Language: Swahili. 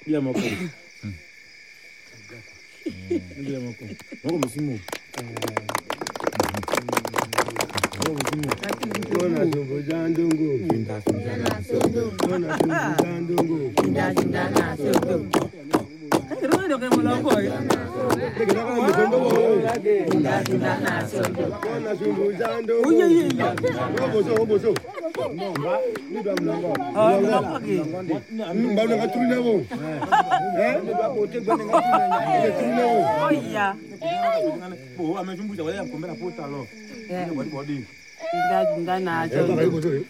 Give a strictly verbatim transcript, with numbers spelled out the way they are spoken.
Dia moko. Dia moko. Moko msimu. Moko msimu. Kona zungu jandungu. Kinda kinda na sodo. Kona zungu jandungu. Kinda kinda na sodo. Kero ndo kemo la boy. Kero kama mkondo wao. Kinda kinda na sodo. Kona zungu jandungu. Uye ye. Robo so robo so. Nomba. Ni dam longo. Ah, nomba ki. Mba nga tulina wo. Eh? Ni ba bote gwana nga tulina. Ni tulina wo. Oya. Bo amejumbuza wale yakombera pota lo. Eh. Body. Kinda kinda na sodo.